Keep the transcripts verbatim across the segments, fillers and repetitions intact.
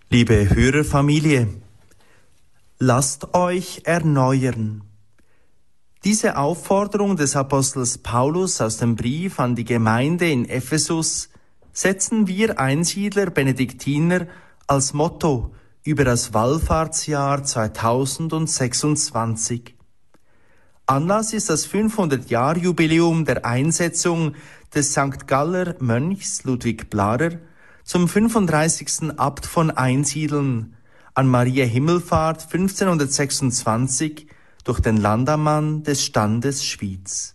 Liebe Hörerfamilie, lasst euch erneuern. Diese Aufforderung des Apostels Paulus aus dem Brief an die Gemeinde in Ephesus setzen wir Einsiedler Benediktiner als Motto über das Wallfahrtsjahr zweitausendsechsundzwanzig. Anlass ist das fünfhundert-Jahr-Jubiläum der Einsetzung des Sankt Galler Mönchs Ludwig Blarer zum fünfunddreißigsten Abt von Einsiedeln an Maria Himmelfahrt fünfzehnhundertsechsundzwanzig durch den Landammann des Standes Schwyz.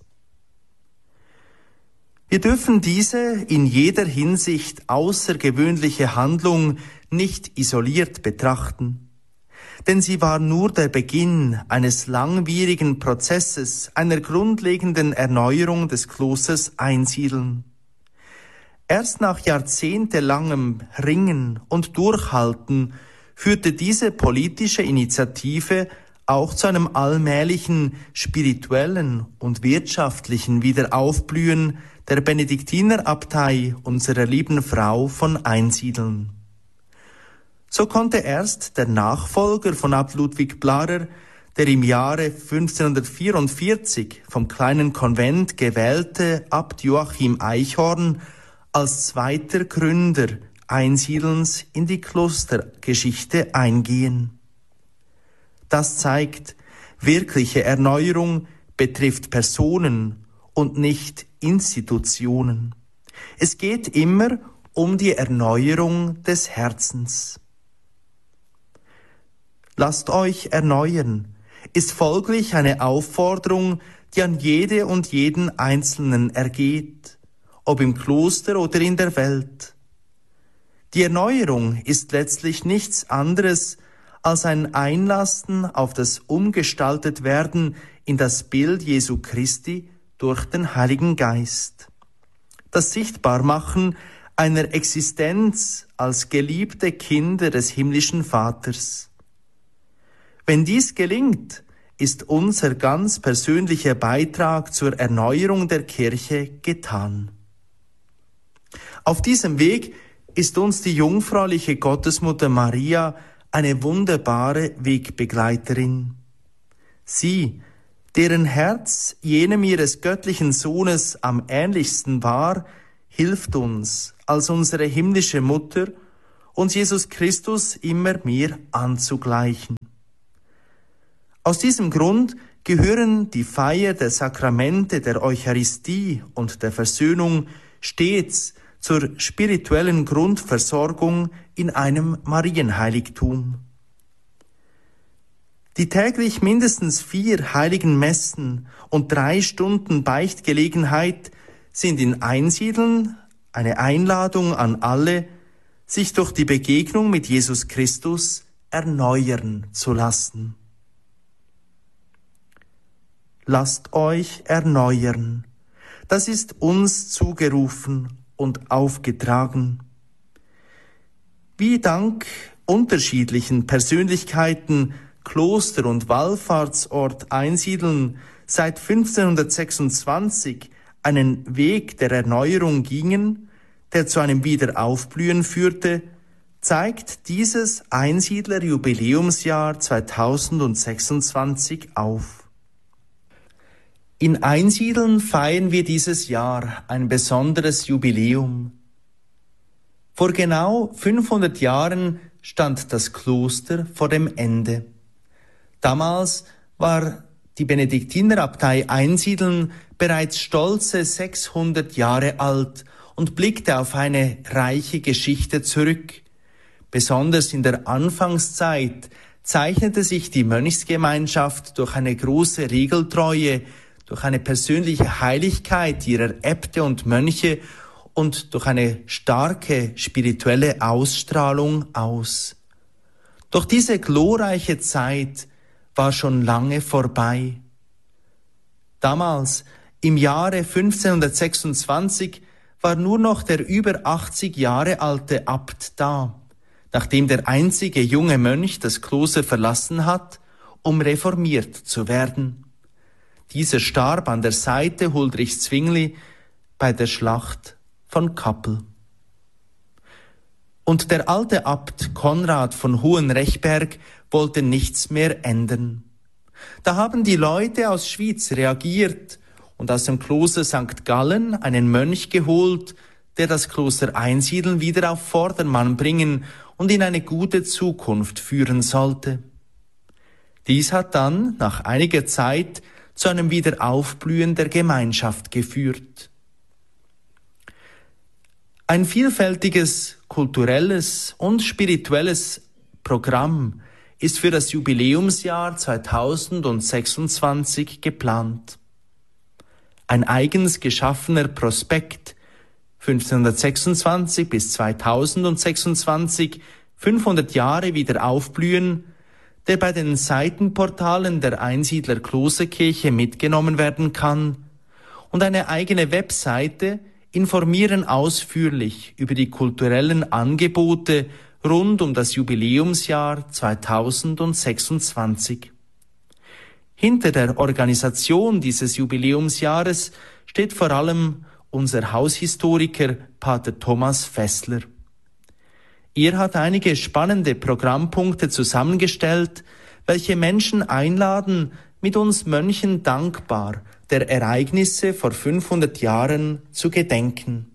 Wir dürfen diese in jeder Hinsicht außergewöhnliche Handlung nicht isoliert betrachten, denn sie war nur der Beginn eines langwierigen Prozesses, einer grundlegenden Erneuerung des Klosters Einsiedeln. Erst nach jahrzehntelangem Ringen und Durchhalten führte diese politische Initiative auch zu einem allmählichen spirituellen und wirtschaftlichen Wiederaufblühen der Benediktinerabtei unserer lieben Frau von Einsiedeln. So konnte erst der Nachfolger von Abt Ludwig Blarer, der im Jahre fünfzehnhundertvierundvierzig vom kleinen Konvent gewählte Abt Joachim Eichhorn, als zweiter Gründer Einsiedelns in die Klostergeschichte eingehen. Das zeigt, wirkliche Erneuerung betrifft Personen und nicht Institutionen. Es geht immer um die Erneuerung des Herzens. Lasst euch erneuern ist folglich eine Aufforderung, die an jede und jeden Einzelnen ergeht, ob im Kloster oder in der Welt. Die Erneuerung ist letztlich nichts anderes als ein Einlassen auf das Umgestaltetwerden in das Bild Jesu Christi durch den Heiligen Geist. Das Sichtbarmachen einer Existenz als geliebte Kinder des himmlischen Vaters. Wenn dies gelingt, ist unser ganz persönlicher Beitrag zur Erneuerung der Kirche getan. Auf diesem Weg ist uns die jungfräuliche Gottesmutter Maria eine wunderbare Wegbegleiterin. Sie, deren Herz jenem ihres göttlichen Sohnes am ähnlichsten war, hilft uns als unsere himmlische Mutter, uns Jesus Christus immer mehr anzugleichen. Aus diesem Grund gehören die Feier der Sakramente der Eucharistie und der Versöhnung stets zur spirituellen Grundversorgung in einem Marienheiligtum. Die täglich mindestens vier heiligen Messen und drei Stunden Beichtgelegenheit sind in Einsiedeln eine Einladung an alle, sich durch die Begegnung mit Jesus Christus erneuern zu lassen. Lasst euch erneuern. Das ist uns zugerufen und aufgetragen. Wie dank unterschiedlichen Persönlichkeiten Kloster und Wallfahrtsort Einsiedeln seit fünfzehnhundertsechsundzwanzig einen Weg der Erneuerung gingen, der zu einem Wiederaufblühen führte, zeigt dieses Einsiedler-Jubiläumsjahr zweitausendsechsundzwanzig auf. In Einsiedeln feiern wir dieses Jahr ein besonderes Jubiläum. Vor genau fünfhundert Jahren stand das Kloster vor dem Ende. Damals war die Benediktinerabtei Einsiedeln bereits stolze sechshundert Jahre alt und blickte auf eine reiche Geschichte zurück. Besonders in der Anfangszeit zeichnete sich die Mönchsgemeinschaft durch eine große Regeltreue, durch eine persönliche Heiligkeit ihrer Äbte und Mönche und durch eine starke spirituelle Ausstrahlung aus. Doch diese glorreiche Zeit war schon lange vorbei. Damals, im Jahre fünfzehnhundertsechsundzwanzig, war nur noch der über achtzig Jahre alte Abt da, nachdem der einzige junge Mönch das Kloster verlassen hat, um reformiert zu werden. Dieser starb an der Seite Huldrych Zwingli bei der Schlacht von Kappel. und der alte Abt Konrad von Hohenrechberg wollte nichts mehr ändern. Da haben die Leute aus Schwyz reagiert und aus dem Kloster Sankt Gallen einen Mönch geholt, der das Kloster Einsiedeln wieder auf Vordermann bringen und in eine gute Zukunft führen sollte. Dies hat dann nach einiger Zeit zu einem Wiederaufblühen der Gemeinschaft geführt. Ein vielfältiges kulturelles und spirituelles Programm ist für das Jubiläumsjahr zweitausendsechsundzwanzig geplant. Ein eigens geschaffener Prospekt fünfzehnhundertsechsundzwanzig bis zweitausendsechsundzwanzig, fünfhundert Jahre wieder aufblühen, der bei den Seitenportalen der Einsiedler Klosterkirche mitgenommen werden kann, und eine eigene Webseite informieren ausführlich über die kulturellen Angebote rund um das Jubiläumsjahr zweitausendsechsundzwanzig. Hinter der Organisation dieses Jubiläumsjahres steht vor allem unser Haushistoriker Pater Thomas Fessler. Er hat einige spannende Programmpunkte zusammengestellt, welche Menschen einladen, mit uns Mönchen dankbar der Ereignisse vor fünfhundert Jahren zu gedenken.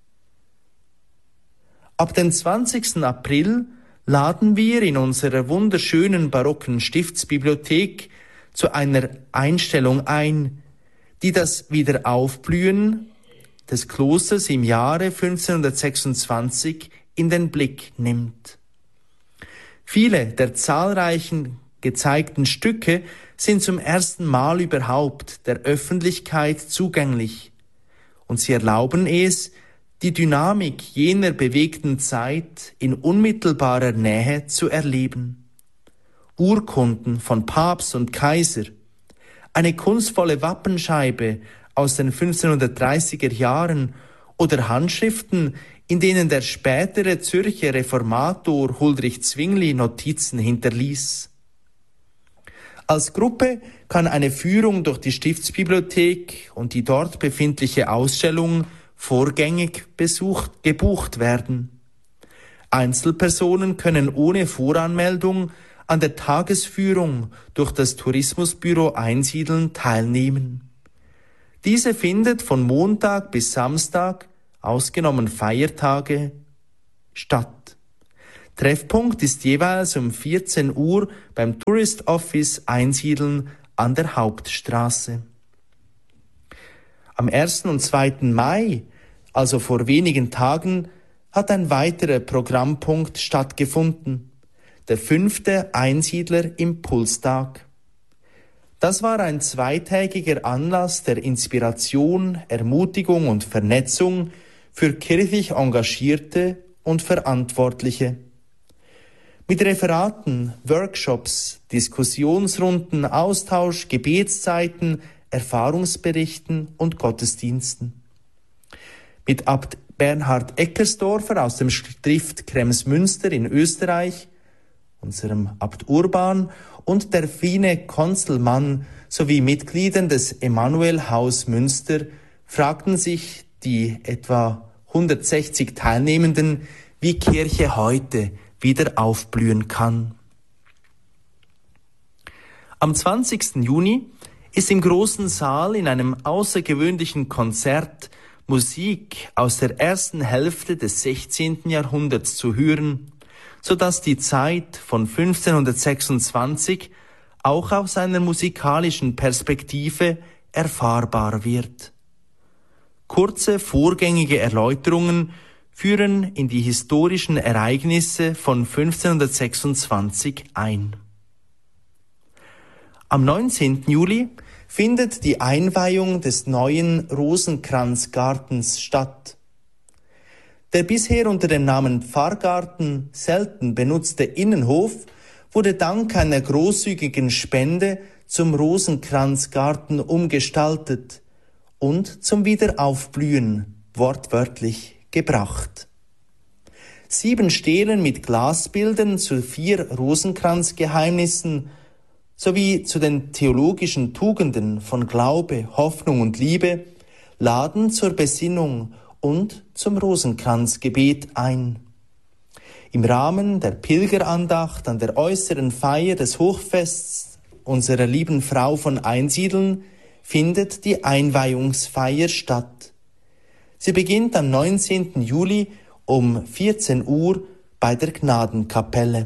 Ab dem zwanzigsten April laden wir in unserer wunderschönen barocken Stiftsbibliothek zu einer Einstellung ein, die das Wiederaufblühen des Klosters im Jahre fünfzehnhundertsechsundzwanzig in den Blick nimmt. Viele der zahlreichen gezeigten Stücke sind zum ersten Mal überhaupt der Öffentlichkeit zugänglich, und sie erlauben es, die Dynamik jener bewegten Zeit in unmittelbarer Nähe zu erleben. Urkunden von Papst und Kaiser, eine kunstvolle Wappenscheibe aus den fünfzehnhundertdreißiger Jahren oder Handschriften, in denen der spätere Zürcher Reformator Huldrych Zwingli Notizen hinterließ. Als Gruppe kann eine Führung durch die Stiftsbibliothek und die dort befindliche Ausstellung vorgängig besucht, gebucht werden. Einzelpersonen können ohne Voranmeldung an der Tagesführung durch das Tourismusbüro Einsiedeln teilnehmen. Diese findet von Montag bis Samstag, ausgenommen Feiertage, statt. Treffpunkt ist jeweils um vierzehn Uhr beim Tourist Office Einsiedeln an der Hauptstraße. Am ersten und zweiten Mai, also vor wenigen Tagen, hat ein weiterer Programmpunkt stattgefunden, der fünfte Einsiedler Impulstag. Das war ein zweitägiger Anlass der Inspiration, Ermutigung und Vernetzung für kirchlich Engagierte und Verantwortliche. Mit Referaten, Workshops, Diskussionsrunden, Austausch, Gebetszeiten, Erfahrungsberichten und Gottesdiensten. Mit Abt Bernhard Eckersdorfer aus dem Stift Kremsmünster in Österreich, unserem Abt Urban und der Fine Konzelmann sowie Mitgliedern des Emanuel-Haus Münster fragten sich die etwa hundertsechzig Teilnehmenden, wie Kirche heute wieder aufblühen kann. Am zwanzigsten Juni ist im großen Saal in einem außergewöhnlichen Konzert Musik aus der ersten Hälfte des sechzehnten Jahrhunderts zu hören, sodass die Zeit von fünfzehnhundertsechsundzwanzig auch aus einer musikalischen Perspektive erfahrbar wird. Kurze vorgängige Erläuterungen führen in die historischen Ereignisse von fünfzehnhundertsechsundzwanzig ein. Am neunzehnten Juli findet die Einweihung des neuen Rosenkranzgartens statt. Der bisher unter dem Namen Pfarrgarten selten benutzte Innenhof wurde dank einer großzügigen Spende zum Rosenkranzgarten umgestaltet und zum Wiederaufblühen wortwörtlich gebracht. Sieben Stelen mit Glasbildern zu vier Rosenkranzgeheimnissen sowie zu den theologischen Tugenden von Glaube, Hoffnung und Liebe laden zur Besinnung und zum Rosenkranzgebet ein. Im Rahmen der Pilgerandacht an der äußeren Feier des Hochfests unserer lieben Frau von Einsiedeln findet die Einweihungsfeier statt. Sie beginnt am neunzehnten Juli um vierzehn Uhr bei der Gnadenkapelle.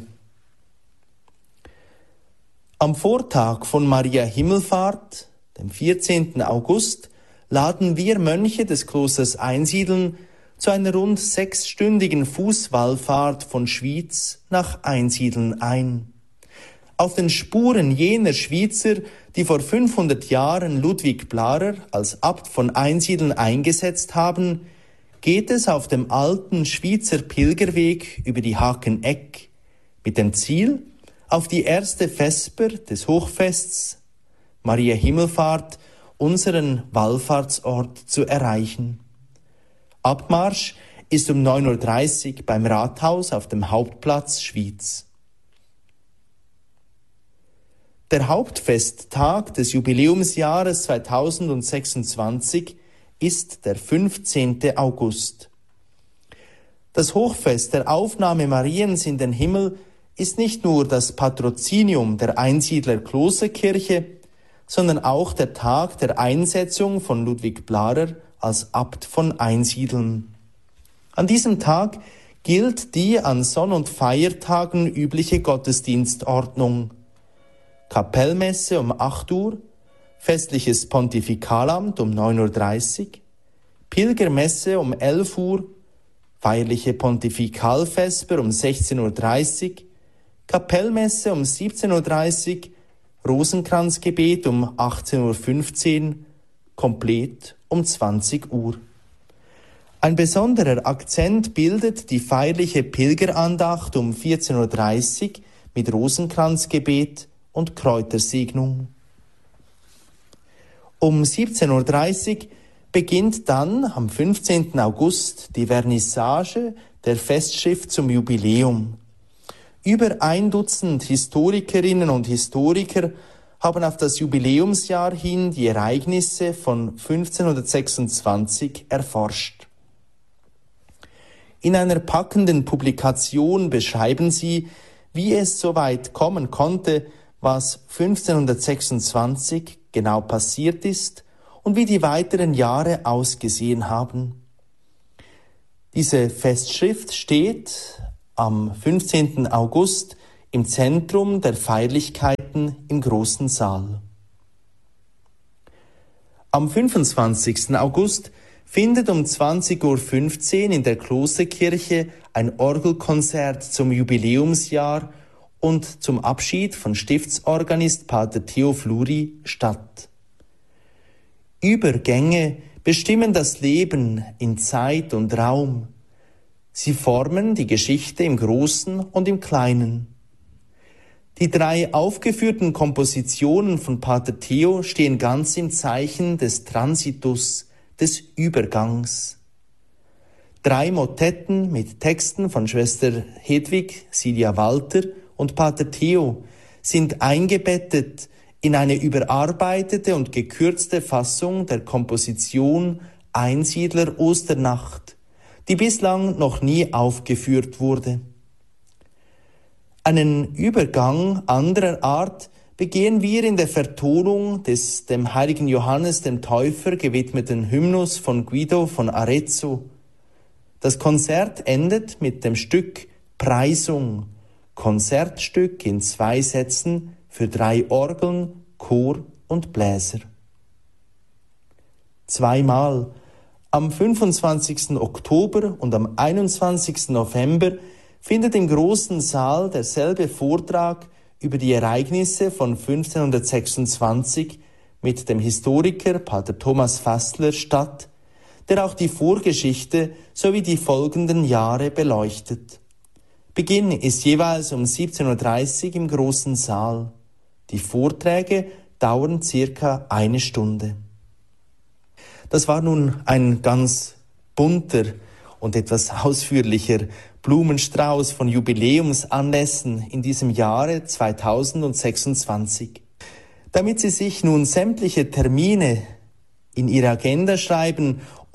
Am Vortag von Maria Himmelfahrt, dem vierzehnten August, laden wir Mönche des Klosters Einsiedeln zu einer rund sechsstündigen Fußwallfahrt von Schwyz nach Einsiedeln ein. Auf den Spuren jener Schwyzer, die vor fünfhundert Jahren Ludwig Blarer als Abt von Einsiedeln eingesetzt haben, geht es auf dem alten Schwyzer Pilgerweg über die Hakeneck mit dem Ziel, auf die erste Vesper des Hochfests, Maria Himmelfahrt, unseren Wallfahrtsort zu erreichen. Abmarsch ist um neun Uhr dreißig beim Rathaus auf dem Hauptplatz Schwyz. Der Hauptfesttag des Jubiläumsjahres zweitausendsechsundzwanzig ist der fünfzehnten August. Das Hochfest der Aufnahme Mariens in den Himmel ist nicht nur das Patrozinium der Einsiedler Klosterkirche, sondern auch der Tag der Einsetzung von Ludwig Blarer als Abt von Einsiedeln. An diesem Tag gilt die an Sonn- und Feiertagen übliche Gottesdienstordnung. Kapellmesse um acht Uhr, festliches Pontifikalamt um neun Uhr dreißig, Pilgermesse um elf Uhr, feierliche Pontifikalvesper um sechzehn Uhr dreißig, Kapellmesse um siebzehn Uhr dreißig, Rosenkranzgebet um achtzehn Uhr fünfzehn, komplett um zwanzig Uhr. Ein besonderer Akzent bildet die feierliche Pilgerandacht um vierzehn Uhr dreißig mit Rosenkranzgebet und Kräutersegnung. Um siebzehn Uhr dreißig beginnt dann am fünfzehnten August die Vernissage der Festschrift zum Jubiläum. Über ein Dutzend Historikerinnen und Historiker haben auf das Jubiläumsjahr hin die Ereignisse von fünfzehnhundertsechsundzwanzig erforscht. In einer packenden Publikation beschreiben sie, wie es so weit kommen konnte, was fünfzehnhundertsechsundzwanzig genau passiert ist und wie die weiteren Jahre ausgesehen haben. Diese Festschrift steht am fünfzehnten August im Zentrum der Feierlichkeiten im großen Saal. Am fünfundzwanzigsten August findet um zwanzig Uhr fünfzehn in der Klosterkirche ein Orgelkonzert zum Jubiläumsjahr und zum Abschied von Stiftsorganist Pater Theo Fluri statt. Übergänge bestimmen das Leben in Zeit und Raum. Sie formen die Geschichte im Großen und im Kleinen. Die drei aufgeführten Kompositionen von Pater Theo stehen ganz im Zeichen des Transitus, des Übergangs. Drei Motetten mit Texten von Schwester Hedwig Silja Walter und Pater Theo sind eingebettet in eine überarbeitete und gekürzte Fassung der Komposition Einsiedler Osternacht, die bislang noch nie aufgeführt wurde. Einen Übergang anderer Art begehen wir in der Vertonung des dem heiligen Johannes dem Täufer gewidmeten Hymnus von Guido von Arezzo. Das Konzert endet mit dem Stück Preisung, Konzertstück in zwei Sätzen für drei Orgeln, Chor und Bläser. Zweimal, am fünfundzwanzigsten Oktober und am einundzwanzigsten November, findet im großen Saal derselbe Vortrag über die Ereignisse von fünfzehnhundertsechsundzwanzig mit dem Historiker Pater Thomas Fassler statt, der auch die Vorgeschichte sowie die folgenden Jahre beleuchtet. Beginn ist jeweils um siebzehn Uhr dreißig im großen Saal. Die Vorträge dauern circa eine Stunde. Das war nun ein ganz bunter und etwas ausführlicher Blumenstrauß von Jubiläumsanlässen in diesem Jahre zweitausendsechsundzwanzig. Damit Sie sich nun sämtliche Termine in Ihre Agenda schreiben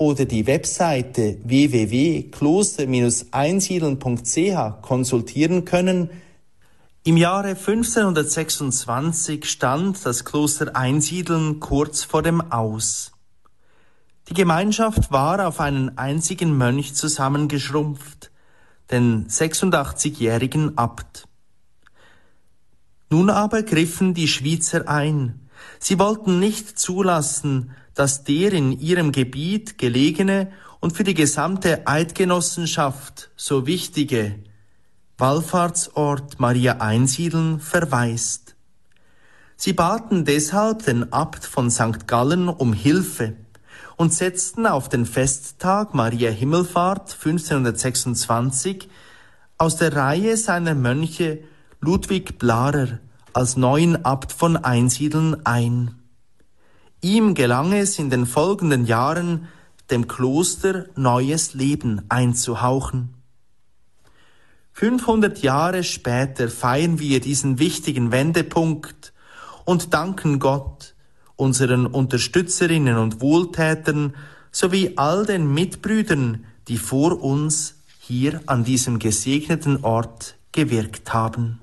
oder die Webseite w w w punkt kloster einsiedeln punkt c h konsultieren können. Im Jahre fünfzehnhundertsechsundzwanzig stand das Kloster Einsiedeln kurz vor dem Aus. Die Gemeinschaft war auf einen einzigen Mönch zusammengeschrumpft, den sechsundachtzigjährigen Abt. Nun aber griffen die Schwyzer ein. Sie wollten nicht zulassen, dass der in ihrem Gebiet gelegene und für die gesamte Eidgenossenschaft so wichtige Wallfahrtsort Maria Einsiedeln verwaist. Sie baten deshalb den Abt von Sankt Gallen um Hilfe und setzten auf den Festtag Maria Himmelfahrt fünfzehnhundertsechsundzwanzig aus der Reihe seiner Mönche Ludwig Blarer als neuen Abt von Einsiedeln ein. Ihm gelang es in den folgenden Jahren, dem Kloster neues Leben einzuhauchen. fünfhundert Jahre später feiern wir diesen wichtigen Wendepunkt und danken Gott, unseren Unterstützerinnen und Wohltätern sowie all den Mitbrüdern, die vor uns hier an diesem gesegneten Ort gewirkt haben.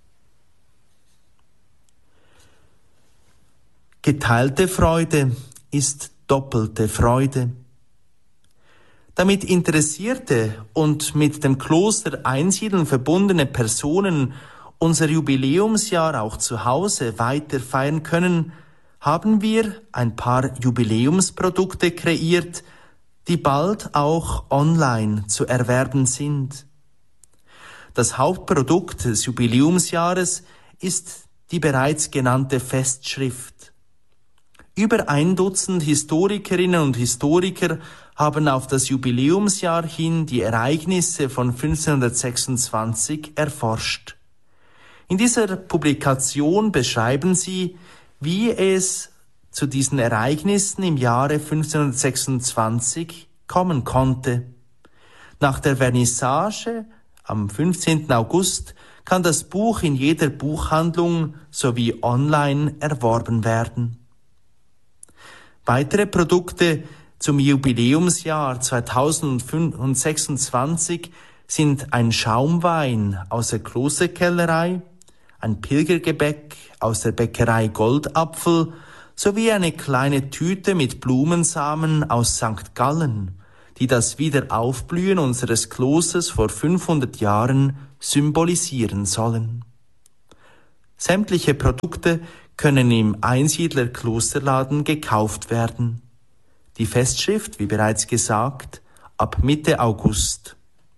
Geteilte Freude ist doppelte Freude. Damit interessierte und mit dem Kloster Einsiedeln verbundene Personen unser Jubiläumsjahr auch zu Hause weiter feiern können, haben wir ein paar Jubiläumsprodukte kreiert, die bald auch online zu erwerben sind. Das Hauptprodukt des Jubiläumsjahres ist die bereits genannte Festschrift. Über ein Dutzend Historikerinnen und Historiker haben auf das Jubiläumsjahr hin die Ereignisse von fünfzehnhundertsechsundzwanzig erforscht. In dieser Publikation beschreiben sie, wie es zu diesen Ereignissen im Jahre fünfzehnhundertsechsundzwanzig kommen konnte. Nach der Vernissage am fünfzehnten August kann das Buch in jeder Buchhandlung sowie online erworben werden. Weitere Produkte zum Jubiläumsjahr zweitausendsechsundzwanzig sind ein Schaumwein aus der Klosterkellerei, ein Pilgergebäck aus der Bäckerei Goldapfel sowie eine kleine Tüte mit Blumensamen aus Sankt Gallen, die das Wiederaufblühen unseres Klosters vor fünfhundert Jahren symbolisieren sollen. Sämtliche Produkte können im Einsiedler Klosterladen gekauft werden. Die Festschrift, wie bereits gesagt, ab Mitte August.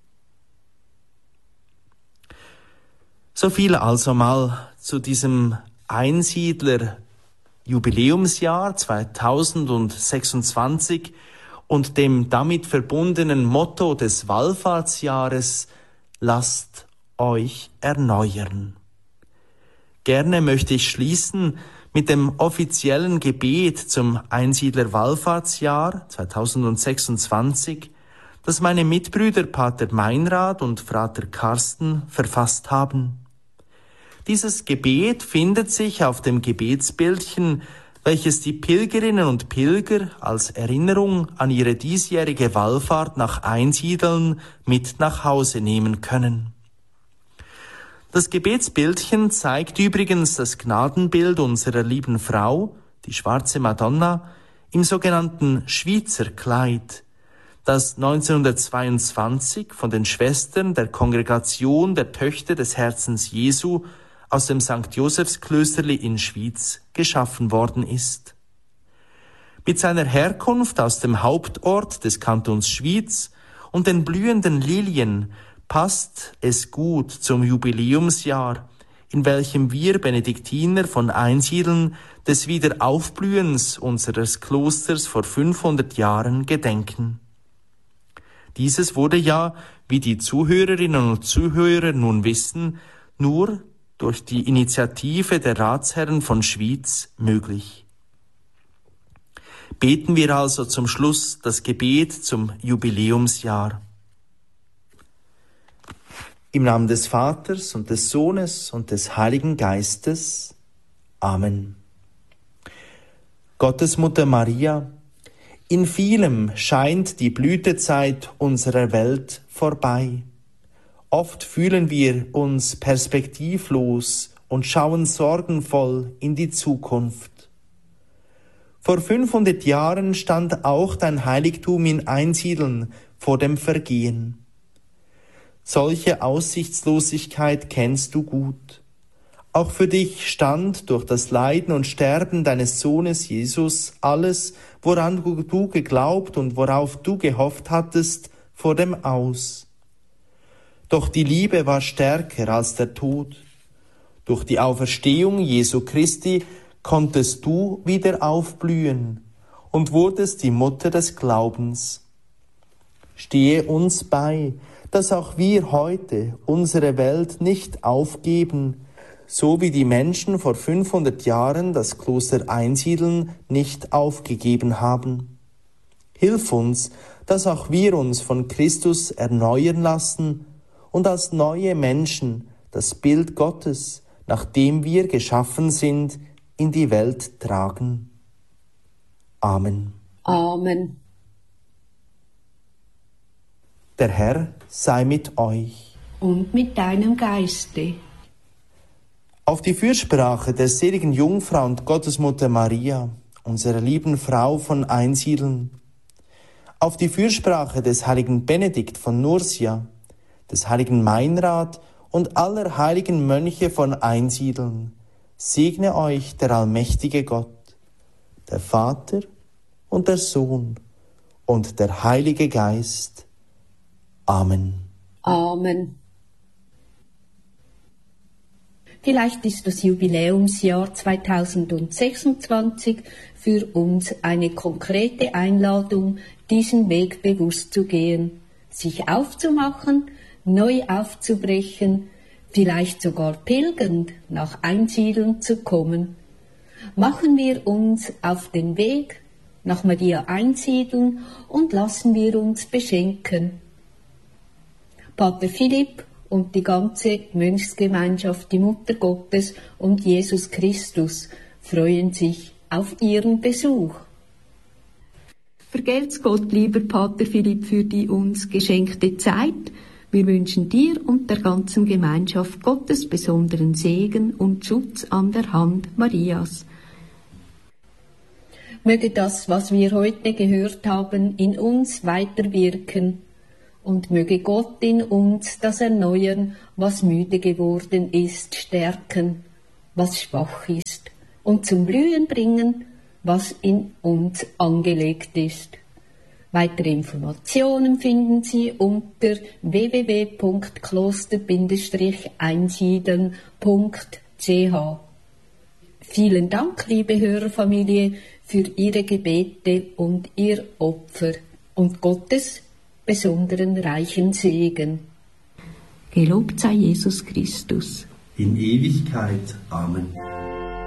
So viel also mal zu diesem Einsiedler Jubiläumsjahr zweitausendsechsundzwanzig und dem damit verbundenen Motto des Wallfahrtsjahres: Lasst euch erneuern. Gerne möchte ich schließen mit dem offiziellen Gebet zum Einsiedler Wallfahrtsjahr zweitausendsechsundzwanzig, das meine Mitbrüder Pater Meinrad und Frater Carsten verfasst haben. Dieses Gebet findet sich auf dem Gebetsbildchen, welches die Pilgerinnen und Pilger als Erinnerung an ihre diesjährige Wallfahrt nach Einsiedeln mit nach Hause nehmen können. Das Gebetsbildchen zeigt übrigens das Gnadenbild unserer lieben Frau, die schwarze Madonna, im sogenannten Schwyzer Kleid, das neunzehnhundertzweiundzwanzig von den Schwestern der Kongregation der Töchter des Herzens Jesu aus dem Sankt Josefsklösterli in Schwyz geschaffen worden ist. Mit seiner Herkunft aus dem Hauptort des Kantons Schwyz und den blühenden Lilien passt es gut zum Jubiläumsjahr, in welchem wir Benediktiner von Einsiedeln des Wiederaufblühens unseres Klosters vor fünfhundert Jahren gedenken. Dieses wurde ja, wie die Zuhörerinnen und Zuhörer nun wissen, nur durch die Initiative der Ratsherren von Schwyz möglich. Beten wir also zum Schluss das Gebet zum Jubiläumsjahr. Im Namen des Vaters und des Sohnes und des Heiligen Geistes. Amen. Gottesmutter Maria, In vielem scheint die Blütezeit unserer Welt vorbei. Oft fühlen wir uns perspektivlos und schauen sorgenvoll in die Zukunft. Vor fünfhundert Jahren stand auch dein Heiligtum in Einsiedeln vor dem Vergehen. Solche Aussichtslosigkeit kennst du gut. Auch für dich stand durch das Leiden und Sterben deines Sohnes Jesus alles, woran du geglaubt und worauf du gehofft hattest, vor dem Aus. Doch die Liebe war stärker als der Tod. Durch die Auferstehung Jesu Christi konntest du wieder aufblühen und wurdest die Mutter des Glaubens. Stehe uns bei, dass auch wir heute unsere Welt nicht aufgeben, so wie die Menschen vor fünfhundert Jahren das Kloster Einsiedeln nicht aufgegeben haben. Hilf uns, dass auch wir uns von Christus erneuern lassen und als neue Menschen das Bild Gottes, nach dem wir geschaffen sind, in die Welt tragen. Amen. Amen. Der Herr sei mit euch. Und mit deinem Geiste. Auf die Fürsprache der seligen Jungfrau und Gottesmutter Maria, unserer lieben Frau von Einsiedeln, auf die Fürsprache des heiligen Benedikt von Nursia, des heiligen Meinrad und aller heiligen Mönche von Einsiedeln, segne euch der allmächtige Gott, der Vater und der Sohn und der Heilige Geist. Amen. Amen. Vielleicht ist das Jubiläumsjahr zweitausendsechsundzwanzig für uns eine konkrete Einladung, diesen Weg bewusst zu gehen, sich aufzumachen, neu aufzubrechen, vielleicht sogar pilgernd nach Einsiedeln zu kommen. Machen wir uns auf den Weg nach Maria Einsiedeln und lassen wir uns beschenken. Pater Philipp und die ganze Mönchsgemeinschaft, die Mutter Gottes und Jesus Christus freuen sich auf ihren Besuch. Vergelt's Gott, lieber Pater Philipp, für die uns geschenkte Zeit. Wir wünschen dir und der ganzen Gemeinschaft Gottes besonderen Segen und Schutz an der Hand Marias. Möge das, was wir heute gehört haben, in uns weiterwirken. Und möge Gott in uns das erneuern, was müde geworden ist, stärken, was schwach ist, und zum Blühen bringen, was in uns angelegt ist. Weitere Informationen finden Sie unter w w w punkt kloster einsiedeln punkt c h. Vielen Dank, liebe Hörerfamilie, für Ihre Gebete und Ihr Opfer und Gottes besonderen reichen Segen. Gelobt sei Jesus Christus. In Ewigkeit. Amen.